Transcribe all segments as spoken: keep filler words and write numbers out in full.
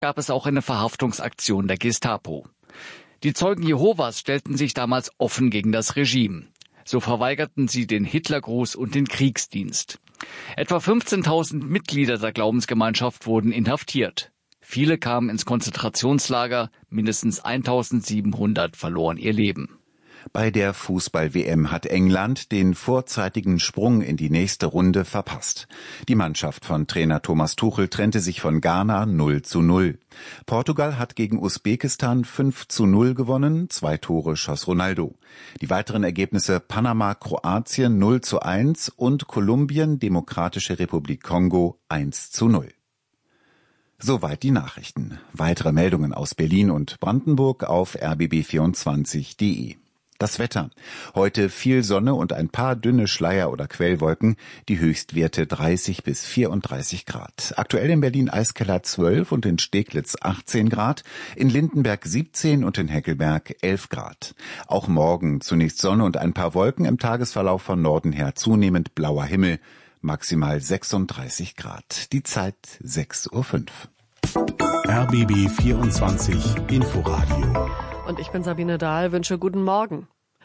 gab es auch eine Verhaftungsaktion der Gestapo. Die Zeugen Jehovas stellten sich damals offen gegen das Regime. So verweigerten sie den Hitlergruß und den Kriegsdienst. Etwa fünfzehntausend Mitglieder der Glaubensgemeinschaft wurden inhaftiert. Viele kamen ins Konzentrationslager, mindestens eintausendsiebenhundert verloren ihr Leben. Bei der Fußball-W M hat England den vorzeitigen Sprung in die nächste Runde verpasst. Die Mannschaft von Trainer Thomas Tuchel trennte sich von Ghana null zu null. Portugal hat gegen Usbekistan fünf zu null gewonnen, zwei Tore schoss Ronaldo. Die weiteren Ergebnisse Panama, Kroatien null zu eins und Kolumbien, Demokratische Republik Kongo eins zu null. Soweit die Nachrichten. Weitere Meldungen aus Berlin und Brandenburg auf r b b vierundzwanzig punkt d e. Das Wetter. Heute viel Sonne und ein paar dünne Schleier- oder Quellwolken. Die Höchstwerte dreißig bis vierunddreißig Grad. Aktuell in Berlin Eiskeller zwölf und in Steglitz achtzehn Grad. In Lindenberg siebzehn und in Heckelberg elf Grad. Auch morgen zunächst Sonne und ein paar Wolken. Im Tagesverlauf von Norden her zunehmend blauer Himmel. Maximal sechsunddreißig Grad. Die Zeit sechs Uhr fünf. R B B vierundzwanzig Inforadio. Und ich bin Sabine Dahl, wünsche guten Morgen.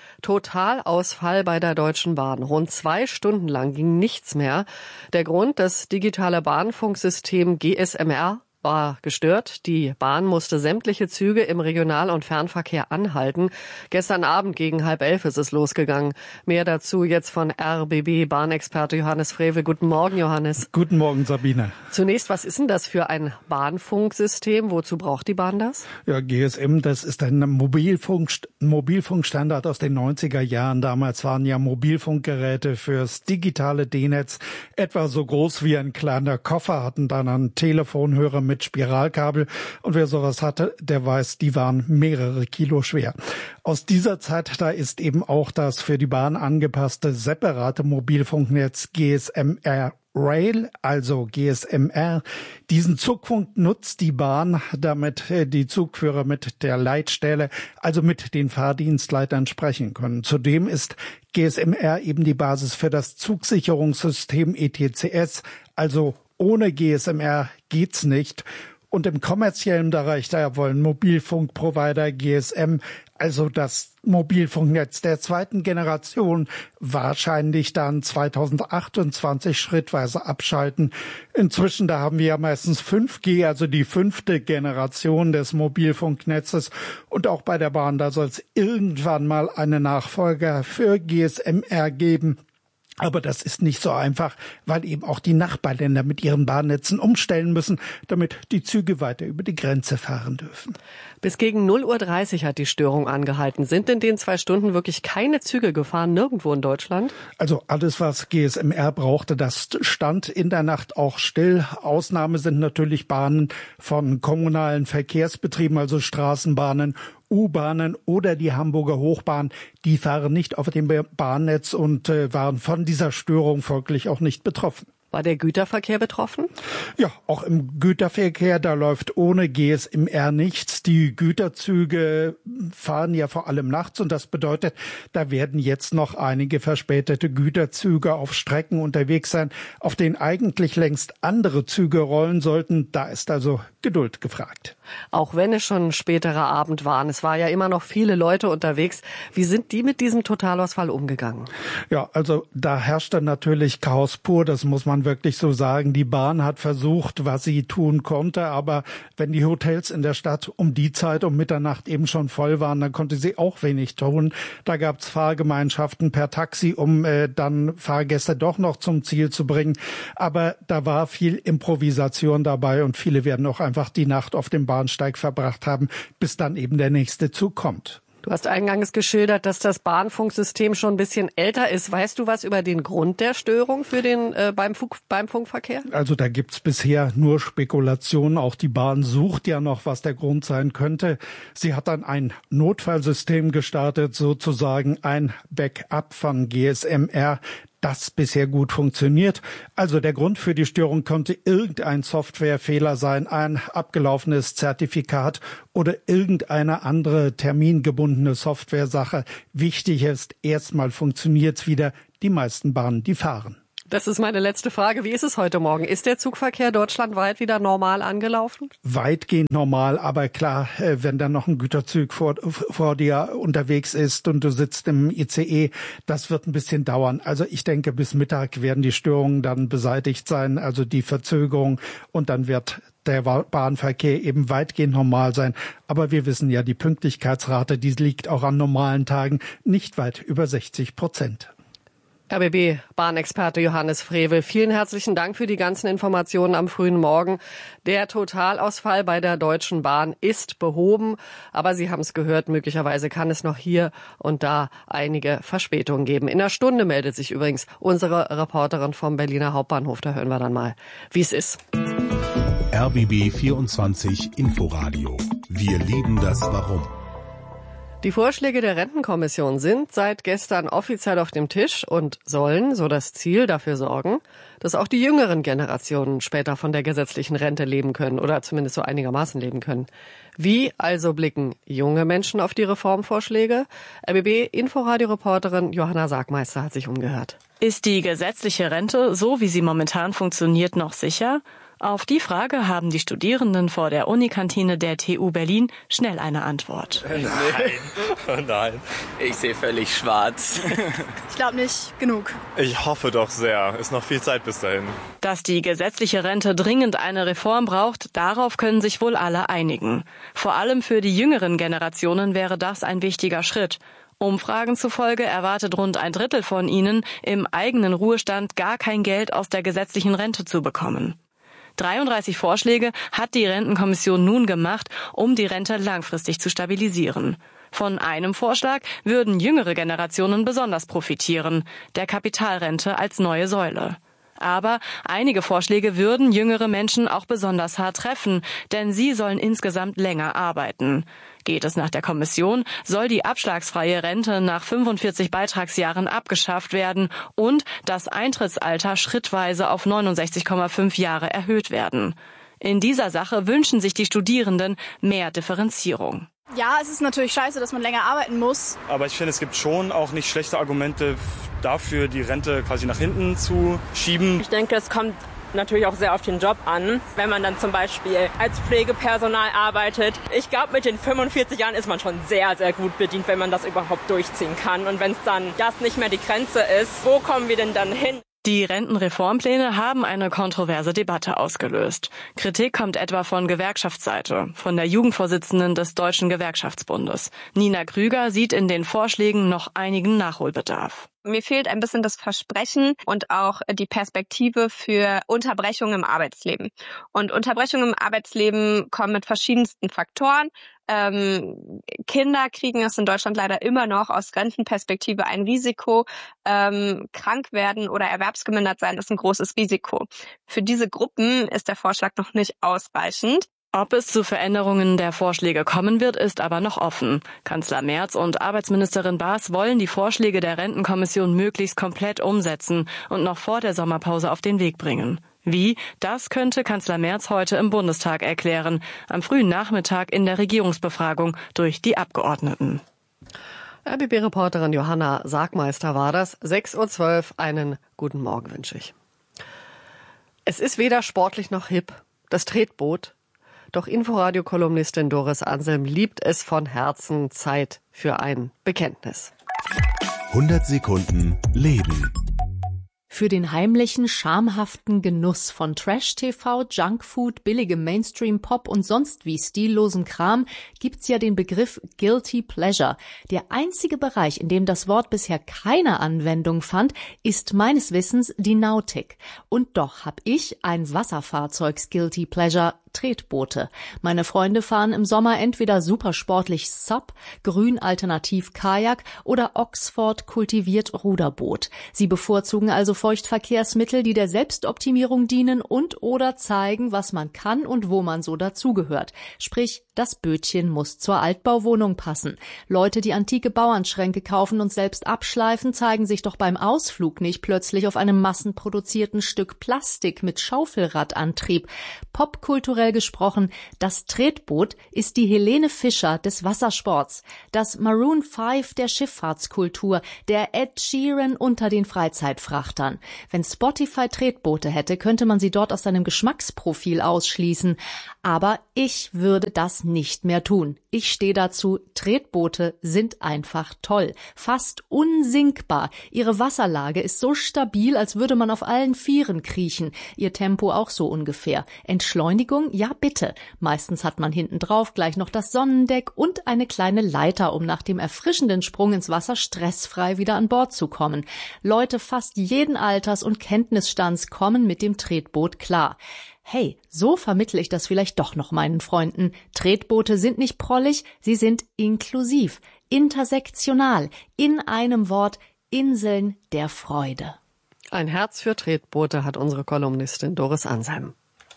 Totalausfall bei der Deutschen Bahn. Rund zwei Stunden lang ging nichts mehr. Der Grund, das digitale Bahnfunksystem G S M R war gestört. Die Bahn musste sämtliche Züge im Regional- und Fernverkehr anhalten. Gestern Abend gegen halb elf ist es losgegangen. Mehr dazu jetzt von R B B-Bahnexperte Johannes Frevel. Guten Morgen, Johannes. Guten Morgen, Sabine. Zunächst, was ist denn das für ein Bahnfunksystem? Wozu braucht die Bahn das? Ja, G S M, das ist ein Mobilfunk, Mobilfunkstandard aus den neunziger Jahren. Damals waren ja Mobilfunkgeräte fürs digitale D-Netz etwa so groß wie ein kleiner Koffer, hatten dann einen Telefonhörer mit Spiralkabel. Und wer sowas hatte, der weiß, die waren mehrere Kilo schwer. Aus dieser Zeit, da ist eben auch das für die Bahn angepasste separate Mobilfunknetz G S M R Rail, also G S M R. Diesen Zugfunk nutzt die Bahn, damit die Zugführer mit der Leitstelle, also mit den Fahrdienstleitern sprechen können. Zudem ist G S M R eben die Basis für das Zugsicherungssystem E T C S, also ohne G S M R geht's nicht. Und im kommerziellen Bereich, da wollen Mobilfunkprovider G S M, also das Mobilfunknetz der zweiten Generation, wahrscheinlich dann zweitausendachtundzwanzig schrittweise abschalten. Inzwischen, da haben wir ja meistens fünf G, also die fünfte Generation des Mobilfunknetzes. Und auch bei der Bahn, da soll es irgendwann mal einen Nachfolger für G S M R geben. Aber das ist nicht so einfach, weil eben auch die Nachbarländer mit ihren Bahnnetzen umstellen müssen, damit die Züge weiter über die Grenze fahren dürfen. Bis gegen null Uhr dreißig hat die Störung angehalten. Sind in den zwei Stunden wirklich keine Züge gefahren, nirgendwo in Deutschland? Also alles, was G S M R brauchte, das stand in der Nacht auch still. Ausnahme sind natürlich Bahnen von kommunalen Verkehrsbetrieben, also Straßenbahnen, U-Bahnen oder die Hamburger Hochbahn. Die fahren nicht auf dem Bahnnetz und äh, waren von dieser Störung folglich auch nicht betroffen. War der Güterverkehr betroffen? Ja, auch im Güterverkehr, da läuft ohne G S M R nichts. Die Güterzüge fahren ja vor allem nachts und das bedeutet, da werden jetzt noch einige verspätete Güterzüge auf Strecken unterwegs sein, auf denen eigentlich längst andere Züge rollen sollten. Da ist also Geduld gefragt. Auch wenn es schon ein späterer Abend war, es war ja immer noch viele Leute unterwegs. Wie sind die mit diesem Totalausfall umgegangen? Ja, also da herrschte natürlich Chaos pur, das muss man wirklich so sagen. Die Bahn hat versucht, was sie tun konnte, aber wenn die Hotels in der Stadt um die Zeit, um Mitternacht eben schon voll waren, dann konnte sie auch wenig tun. Da gab es Fahrgemeinschaften per Taxi, um äh, dann Fahrgäste doch noch zum Ziel zu bringen. Aber da war viel Improvisation dabei und viele werden auch einfach die Nacht auf dem Bahnsteig verbracht haben, bis dann eben der nächste Zug kommt. Du hast eingangs geschildert, dass das Bahnfunksystem schon ein bisschen älter ist. Weißt du was über den Grund der Störung für den äh, beim, Funk, beim Funkverkehr? Also da gibt's bisher nur Spekulationen. Auch die Bahn sucht ja noch, was der Grund sein könnte. Sie hat dann ein Notfallsystem gestartet, sozusagen ein Backup von G S M R, das bisher gut funktioniert. Also der Grund für die Störung konnte irgendein Softwarefehler sein, ein abgelaufenes Zertifikat oder irgendeine andere termingebundene Softwaresache. Wichtig ist, erstmal funktioniert's wieder. Die meisten Bahnen, die fahren. Das ist meine letzte Frage. Wie ist es heute Morgen? Ist der Zugverkehr deutschlandweit wieder normal angelaufen? Weitgehend normal, aber klar, wenn dann noch ein Güterzug vor, vor dir unterwegs ist und du sitzt im I C E, das wird ein bisschen dauern. Also ich denke, bis Mittag werden die Störungen dann beseitigt sein, also die Verzögerung, und dann wird der Bahnverkehr eben weitgehend normal sein. Aber wir wissen ja, die Pünktlichkeitsrate, die liegt auch an normalen Tagen nicht weit über sechzig Prozent. R B B-Bahnexperte Johannes Frevel, vielen herzlichen Dank für die ganzen Informationen am frühen Morgen. Der Totalausfall bei der Deutschen Bahn ist behoben, aber Sie haben es gehört, möglicherweise kann es noch hier und da einige Verspätungen geben. In einer Stunde meldet sich übrigens unsere Reporterin vom Berliner Hauptbahnhof. Da hören wir dann mal, wie es ist. R B B vierundzwanzig Inforadio. Wir lieben das Warum. Die Vorschläge der Rentenkommission sind seit gestern offiziell auf dem Tisch und sollen, so das Ziel, dafür sorgen, dass auch die jüngeren Generationen später von der gesetzlichen Rente leben können oder zumindest so einigermaßen leben können. Wie also blicken junge Menschen auf die Reformvorschläge? R B B-Inforadio-Reporterin Johanna Sargmeister hat sich umgehört. Ist die gesetzliche Rente, so wie sie momentan funktioniert, noch sicher? Auf die Frage haben die Studierenden vor der Unikantine der T U Berlin schnell eine Antwort. Nein, oh nein, ich sehe völlig schwarz. Ich glaube nicht genug. Ich hoffe doch sehr. Ist noch viel Zeit bis dahin. Dass die gesetzliche Rente dringend eine Reform braucht, darauf können sich wohl alle einigen. Vor allem für die jüngeren Generationen wäre das ein wichtiger Schritt. Umfragen zufolge erwartet rund ein Drittel von ihnen, im eigenen Ruhestand gar kein Geld aus der gesetzlichen Rente zu bekommen. dreiunddreißig Vorschläge hat die Rentenkommission nun gemacht, um die Rente langfristig zu stabilisieren. Von einem Vorschlag würden jüngere Generationen besonders profitieren, der Kapitalrente als neue Säule. Aber einige Vorschläge würden jüngere Menschen auch besonders hart treffen, denn sie sollen insgesamt länger arbeiten. Geht es nach der Kommission, soll die abschlagsfreie Rente nach fünfundvierzig Beitragsjahren abgeschafft werden und das Eintrittsalter schrittweise auf neunundsechzig Komma fünf Jahre erhöht werden. In dieser Sache wünschen sich die Studierenden mehr Differenzierung. Ja, es ist natürlich scheiße, dass man länger arbeiten muss. Aber ich finde, es gibt schon auch nicht schlechte Argumente dafür, die Rente quasi nach hinten zu schieben. Ich denke, es kommt natürlich auch sehr auf den Job an. Wenn man dann zum Beispiel als Pflegepersonal arbeitet. Ich glaube, mit den fünfundvierzig Jahren ist man schon sehr, sehr gut bedient, wenn man das überhaupt durchziehen kann. Und wenn es dann das nicht mehr die Grenze ist, wo kommen wir denn dann hin? Die Rentenreformpläne haben eine kontroverse Debatte ausgelöst. Kritik kommt etwa von Gewerkschaftsseite, von der Jugendvorsitzenden des Deutschen Gewerkschaftsbundes. Nina Krüger sieht in den Vorschlägen noch einigen Nachholbedarf. Mir fehlt ein bisschen das Versprechen und auch die Perspektive für Unterbrechungen im Arbeitsleben. Und Unterbrechungen im Arbeitsleben kommen mit verschiedensten Faktoren. Ähm, Kinder kriegen es in Deutschland leider immer noch aus Rentenperspektive ein Risiko. Ähm, krank werden oder erwerbsgemindert sein ist ein großes Risiko. Für diese Gruppen ist der Vorschlag noch nicht ausreichend. Ob es zu Veränderungen der Vorschläge kommen wird, ist aber noch offen. Kanzler Merz und Arbeitsministerin Baas wollen die Vorschläge der Rentenkommission möglichst komplett umsetzen und noch vor der Sommerpause auf den Weg bringen. Wie? Das könnte Kanzler Merz heute im Bundestag erklären, am frühen Nachmittag in der Regierungsbefragung durch die Abgeordneten. R B B-Reporterin Johanna Sargmeister war das. sechs Uhr zwölf, einen guten Morgen wünsche ich. Es ist weder sportlich noch hip, das Tretboot. Doch Inforadio-Kolumnistin Doris Anselm liebt es von Herzen. Zeit für ein Bekenntnis. hundert Sekunden Leben. Für den heimlichen, schamhaften Genuss von Trash-T V, Junkfood, billigem Mainstream-Pop und sonst wie stillosem Kram gibt's ja den Begriff Guilty Pleasure. Der einzige Bereich, in dem das Wort bisher keine Anwendung fand, ist meines Wissens die Nautik. Und doch hab ich ein Wasserfahrzeugs-Guilty Pleasure, Tretboote. Meine Freunde fahren im Sommer entweder supersportlich Sub, grün alternativ Kajak oder Oxford kultiviert Ruderboot. Sie bevorzugen also Feuchtverkehrsmittel, die der Selbstoptimierung dienen und oder zeigen, was man kann und wo man so dazugehört. Sprich, das Bötchen muss zur Altbauwohnung passen. Leute, die antike Bauernschränke kaufen und selbst abschleifen, zeigen sich doch beim Ausflug nicht plötzlich auf einem massenproduzierten Stück Plastik mit Schaufelradantrieb. Popkulturell gesprochen, das Tretboot ist die Helene Fischer des Wassersports, das Maroon fünf der Schifffahrtskultur, der Ed Sheeran unter den Freizeitfrachtern. Eltern. Wenn Spotify Tretboote hätte, könnte man sie dort aus seinem Geschmacksprofil ausschließen. Aber ich würde das nicht mehr tun. Ich stehe dazu, Tretboote sind einfach toll. Fast unsinkbar. Ihre Wasserlage ist so stabil, als würde man auf allen Vieren kriechen. Ihr Tempo auch so ungefähr. Entschleunigung? Ja, bitte. Meistens hat man hinten drauf gleich noch das Sonnendeck und eine kleine Leiter, um nach dem erfrischenden Sprung ins Wasser stressfrei wieder an Bord zu kommen. Leute fast jeden Alters und Kenntnisstands kommen mit dem Tretboot klar. Hey, so vermittle ich das vielleicht doch noch meinen Freunden. Tretboote sind nicht prollig, sie sind inklusiv, intersektional, in einem Wort Inseln der Freude. Ein Herz für Tretboote hat unsere Kolumnistin Doris Ansheim.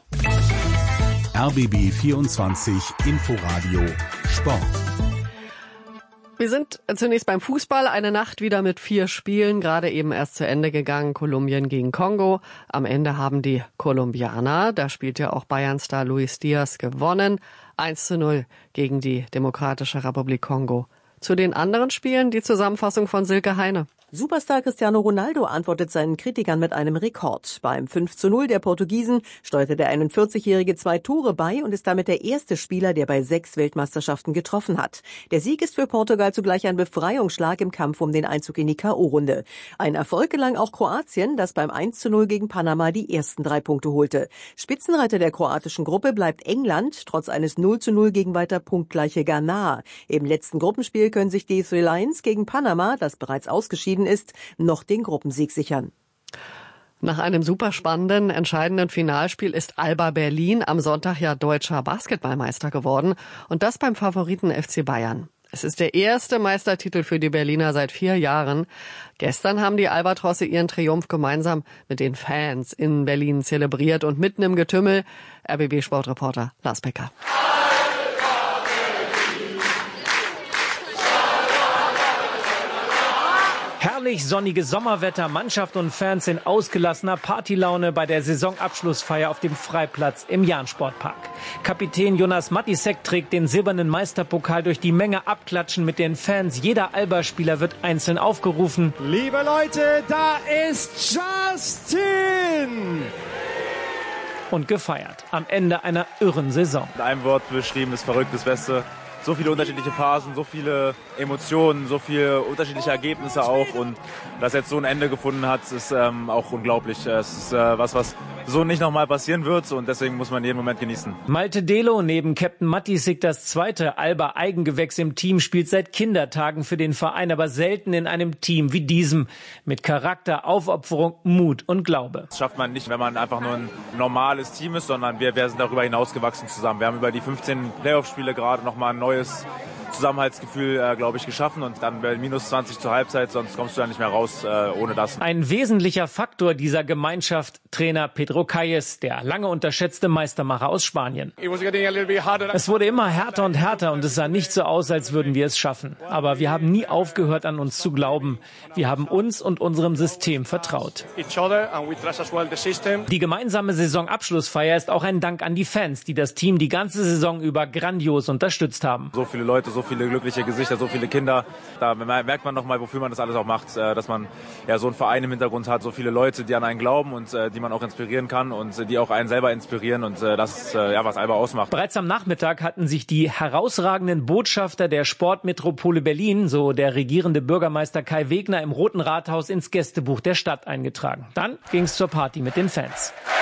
R B B vierundzwanzig Inforadio Sport. Wir sind zunächst beim Fußball. Eine Nacht wieder mit vier Spielen, gerade eben erst zu Ende gegangen. Kolumbien gegen Kongo. Am Ende haben die Kolumbianer, da spielt ja auch Bayern-Star Luis Diaz, gewonnen. eins zu null gegen die Demokratische Republik Kongo. Zu den anderen Spielen die Zusammenfassung von Silke Heine. Superstar Cristiano Ronaldo antwortet seinen Kritikern mit einem Rekord. Beim fünf zu null der Portugiesen steuerte der einundvierzigjährige zwei Tore bei und ist damit der erste Spieler, der bei sechs Weltmeisterschaften getroffen hat. Der Sieg ist für Portugal zugleich ein Befreiungsschlag im Kampf um den Einzug in die K O-Runde. Ein Erfolg gelang auch Kroatien, das beim eins zu null gegen Panama die ersten drei Punkte holte. Spitzenreiter der kroatischen Gruppe bleibt England, trotz eines null zu null gegen weiter punktgleiche Ghana. Im letzten Gruppenspiel können sich die Three Lions gegen Panama, das bereits ausgeschieden ist, noch den Gruppensieg sichern. Nach einem superspannenden, entscheidenden Finalspiel ist Alba Berlin am Sonntag ja deutscher Basketballmeister geworden und das beim Favoriten F C Bayern. Es ist der erste Meistertitel für die Berliner seit vier Jahren. Gestern haben die Albatrosse ihren Triumph gemeinsam mit den Fans in Berlin zelebriert und mitten im Getümmel R B B-Sportreporter Lars Becker. Herrlich sonniges Sommerwetter, Mannschaft und Fans in ausgelassener Partylaune bei der Saisonabschlussfeier auf dem Freiplatz im Jahn-Sportpark. Kapitän Jonas Matisek trägt den silbernen Meisterpokal durch die Menge abklatschen mit den Fans. Jeder Alba-Spieler wird einzeln aufgerufen. Liebe Leute, da ist Justin! Und gefeiert. Am Ende einer irren Saison. In einem Wort beschrieben, ist verrückt, das Beste. So viele unterschiedliche Phasen, so viele Emotionen, so viele unterschiedliche Ergebnisse auch. Und dass jetzt so ein Ende gefunden hat, ist ähm, auch unglaublich. Es ist äh, was, was so nicht nochmal passieren wird. Und deswegen muss man jeden Moment genießen. Malte Delo, neben Captain Matisek das zweite Alba-Eigengewächs im Team, spielt seit Kindertagen für den Verein, aber selten in einem Team wie diesem. Mit Charakter, Aufopferung, Mut und Glaube. Das schafft man nicht, wenn man einfach nur ein normales Team ist, sondern wir, wir sind darüber hinausgewachsen zusammen. Wir haben über die fünfzehn Playoff-Spiele gerade nochmal ein neues Zusammenhaltsgefühl, äh, glaube ich, geschaffen und dann bei minus zwanzig zur Halbzeit, sonst kommst du ja nicht mehr raus äh, ohne das. Ein wesentlicher Faktor dieser Gemeinschaft, Trainer Pedro Calles, der lange unterschätzte Meistermacher aus Spanien. Es wurde immer härter und härter und es sah nicht so aus, als würden wir es schaffen. Aber wir haben nie aufgehört, an uns zu glauben. Wir haben uns und unserem System vertraut. Die gemeinsame Saisonabschlussfeier ist auch ein Dank an die Fans, die das Team die ganze Saison über grandios unterstützt haben. So viele Leute, so viele glückliche Gesichter, so viele Kinder. Da merkt man nochmal, wofür man das alles auch macht, dass man ja so einen Verein im Hintergrund hat, so viele Leute, die an einen glauben und die man auch inspirieren kann und die auch einen selber inspirieren und das ist ja, was Alba ausmacht. Bereits am Nachmittag hatten sich die herausragenden Botschafter der Sportmetropole Berlin, so der regierende Bürgermeister Kai Wegner, im Roten Rathaus ins Gästebuch der Stadt eingetragen. Dann ging es zur Party mit den Fans.